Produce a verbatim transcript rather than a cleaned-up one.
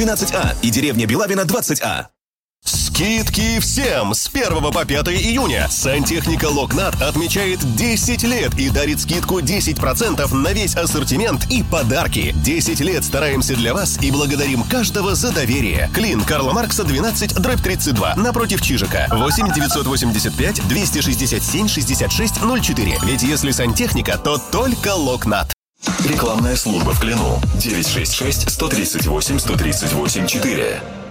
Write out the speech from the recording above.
двенадцать А и деревня Белавина двадцать А. Скидки всем с первого по пятое июня. Сантехника Локнат отмечает десять лет и дарит скидку десять процентов на весь ассортимент и подарки. десять лет стараемся для вас и благодарим каждого за доверие. Клин Карла Маркса двенадцать, дробь тридцать два, напротив Чижика. восемь девятьсот восемьдесят пять двести шестьдесят семь шестьдесят шесть ноль четыре. Ведь если сантехника, то только Локнат. Рекламная служба в Клину. девять шесть шесть сто тридцать восемь сто тридцать восемь четыре.